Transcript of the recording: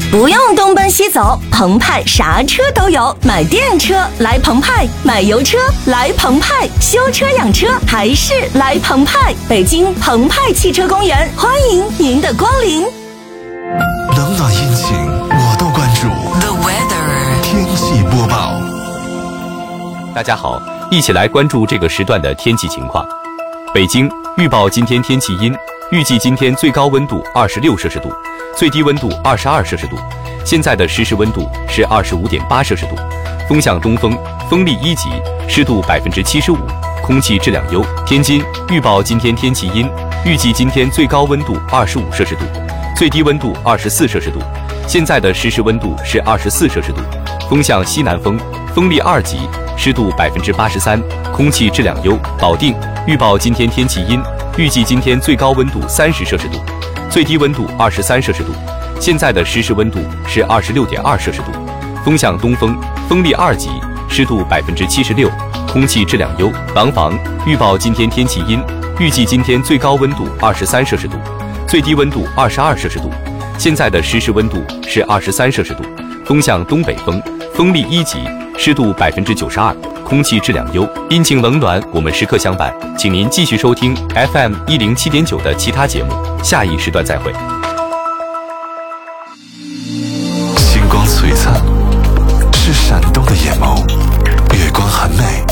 不用东奔西走，澎湃啥车都有。买电车来澎湃，买油车来澎湃，修车养车还是来澎湃。北京澎湃汽车公园，欢迎您的光临。 冷暖阴晴我都关注。 The weather 天气播报。 大家好，一起来关注这个时段的天气情况。北京预报今天天气阴，预计今天最高温度26摄氏度，最低温度22摄氏度。现在的实时温度是25.8摄氏度，风向东风，风力1级，湿度75%，空气质量优。天津预报今天天气阴，预计今天最高温度25摄氏度，最低温度24摄氏度。现在的实时温度是24摄氏度，风向西南风，风力2级，湿度83%，空气质量优。保定预报今天天气阴，预计今天最高温度30摄氏度，最低温度23摄氏度。现在的实时温度是26.2摄氏度，风向东风，风力2级，湿度76%，空气质量优。廊坊预报今天天气阴，预计今天最高温度23摄氏度，最低温度22摄氏度。现在的实时温度是23摄氏度，风向东北风，风力1级，湿度92%，空气质量优。阴晴冷暖，我们时刻相伴，请您继续收听 FM 107.9的其他节目，下一时段再会。